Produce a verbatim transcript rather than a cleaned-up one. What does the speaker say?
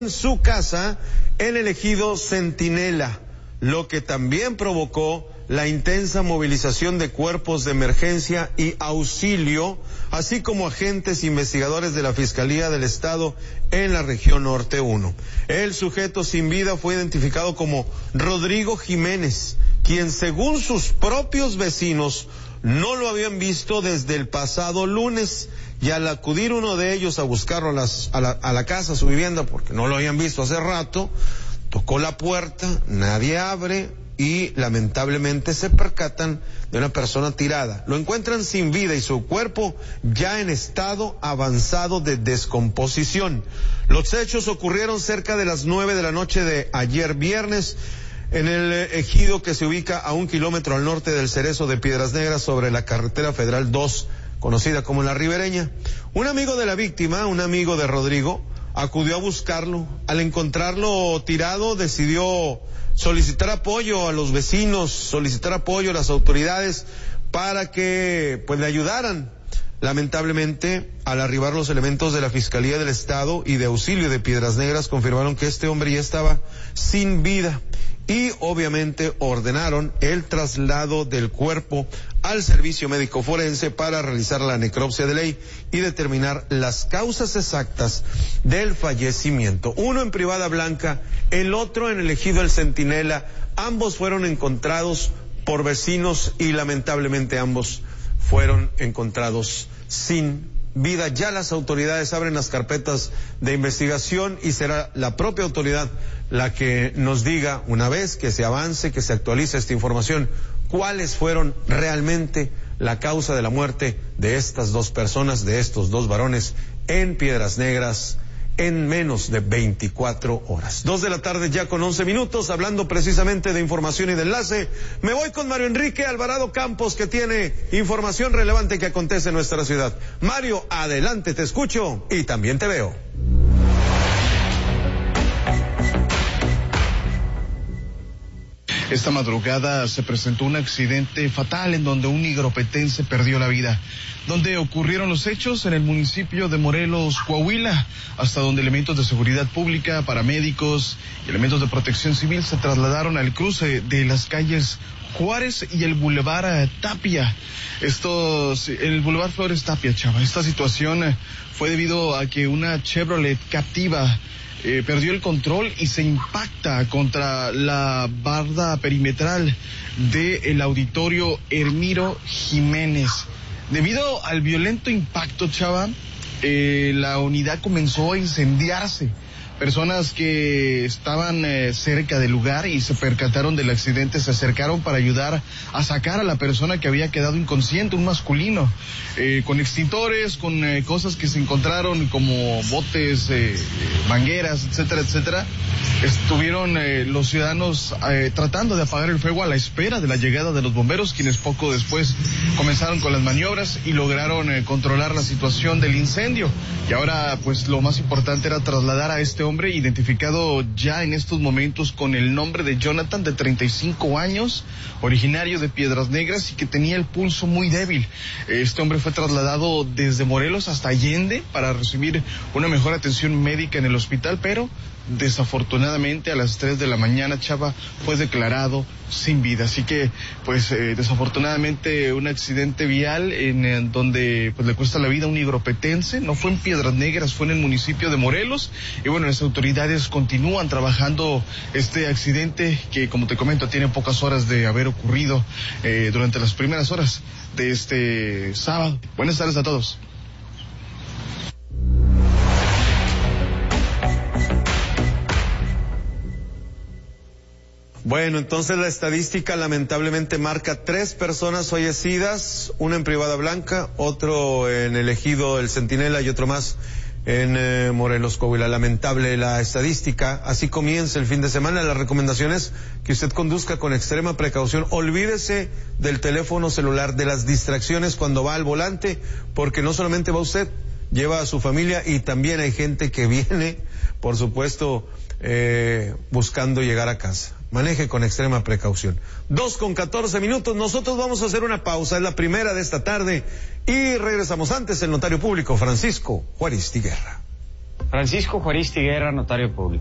en su casa en el ejido Centinela, lo que también provocó la intensa movilización de cuerpos de emergencia y auxilio, así como agentes investigadores de la Fiscalía del Estado en la región Norte uno. El sujeto sin vida fue identificado como Rodrigo Jiménez, quien según sus propios vecinos no lo habían visto desde el pasado lunes, y al acudir uno de ellos a buscarlo a, las, a, la, a la casa, a su vivienda, porque no lo habían visto hace rato, tocó la puerta, nadie abre y lamentablemente se percatan de una persona tirada. Lo encuentran sin vida y su cuerpo ya en estado avanzado de descomposición. Los hechos ocurrieron cerca de las nueve de la noche de ayer viernes, en el ejido que se ubica a un kilómetro al norte del Cerezo de Piedras Negras, sobre la carretera federal dos, conocida como La Ribereña. Un amigo de la víctima, un amigo de Rodrigo, acudió a buscarlo. Al encontrarlo tirado, decidió solicitar apoyo a los vecinos, solicitar apoyo a las autoridades para que pues le ayudaran. Lamentablemente, al arribar los elementos de la Fiscalía del Estado y de Auxilio de Piedras Negras, confirmaron que este hombre ya estaba sin vida y obviamente ordenaron el traslado del cuerpo al servicio médico forense para realizar la necropsia de ley y determinar las causas exactas del fallecimiento. Uno en Privada Blanca, el otro en el ejido El Centinela. Ambos fueron encontrados por vecinos y lamentablemente ambos fueron encontrados sin vida. Ya las autoridades abren las carpetas de investigación y será la propia autoridad la que nos diga, una vez que se avance, que se actualice esta información, cuáles fueron realmente la causa de la muerte de estas dos personas, de estos dos varones en Piedras Negras, en menos de veinticuatro horas. Dos de la tarde ya con once minutos, hablando precisamente de información y de enlace. Me voy con Mario Enrique Alvarado Campos, que tiene información relevante que acontece en nuestra ciudad. Mario, adelante, te escucho y también te veo. Esta madrugada se presentó un accidente fatal en donde un nigropetense perdió la vida. ¿Dónde ocurrieron los hechos? En el municipio de Morelos, Coahuila, hasta donde elementos de seguridad pública, paramédicos y elementos de protección civil se trasladaron al cruce de las calles Juárez y el Boulevard Tapia. Esto, el Boulevard Flores Tapia, chava. Esta situación fue debido a que una Chevrolet Captiva Eh, perdió el control y se impacta contra la barda perimetral del auditorio Hermiro Jiménez. Debido al violento impacto, chava, eh, la unidad comenzó a incendiarse. Personas que estaban eh, cerca del lugar y se percataron del accidente se acercaron para ayudar a sacar a la persona que había quedado inconsciente, un masculino, eh, con extintores, con eh, cosas que se encontraron como botes, eh, mangueras, etcétera, etcétera. Estuvieron eh, los ciudadanos eh, tratando de apagar el fuego a la espera de la llegada de los bomberos, quienes poco después comenzaron con las maniobras y lograron eh, controlar la situación del incendio. Y ahora, pues, lo más importante era trasladar a este hombre, hombre identificado ya en estos momentos con el nombre de Jonathan, de treinta y cinco años, originario de Piedras Negras y que tenía el pulso muy débil. Este hombre fue trasladado desde Morelos hasta Allende para recibir una mejor atención médica en el hospital, pero desafortunadamente a las tres de la mañana, chava, fue declarado sin vida. Así que, pues, eh, desafortunadamente un accidente vial en, en donde pues le cuesta la vida a un nigropetense. No fue en Piedras Negras, fue en el municipio de Morelos. Y bueno, las autoridades continúan trabajando este accidente que, como te comento, tiene pocas horas de haber ocurrido eh, durante las primeras horas de este sábado. Buenas tardes a todos. Bueno, entonces la estadística lamentablemente marca tres personas fallecidas, una en Privada Blanca, otro en el ejido El Centinela y otro más en eh, Morelos, Coahuila. Lamentable la estadística. Así comienza el fin de semana. La recomendación es que usted conduzca con extrema precaución. Olvídese del teléfono celular, de las distracciones cuando va al volante, porque no solamente va usted, lleva a su familia y también hay gente que viene, por supuesto, eh, buscando llegar a casa. Maneje con extrema precaución. Dos con catorce minutos, nosotros vamos a hacer una pausa, es la primera de esta tarde, y regresamos antes el notario público Francisco Juárez Tiguerra. Francisco Juaristi Guerra, notario público.